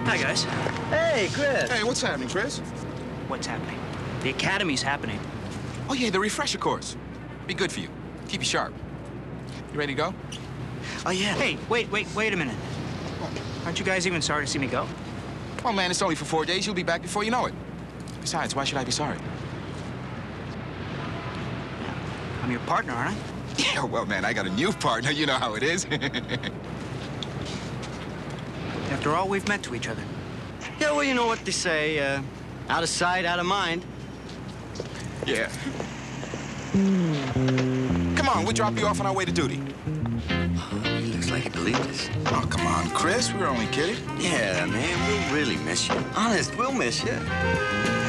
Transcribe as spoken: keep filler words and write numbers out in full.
Hi, guys. Hey, Chris. Hey, what's happening, Chris? What's happening? The Academy's happening. Oh, yeah, the refresher course. Be good for you. Keep you sharp. You ready to go? Oh, yeah. Hey, wait, wait, wait a minute. Aren't you guys even sorry to see me go? Well, man, it's only for four days. You'll be back before you know it. Besides, why should I be sorry? I'm your partner, aren't I? Yeah, well, man, I got a new partner. You know how it is. After all we've meant to each other. Yeah, well, you know what they say, uh, out of sight, out of mind. Yeah. Come on, we'll drop you off on our way to duty. He looks like he believed us. Oh, come on, Chris. We were only kidding. Yeah, man, we'll really miss you. Honest, we'll miss you.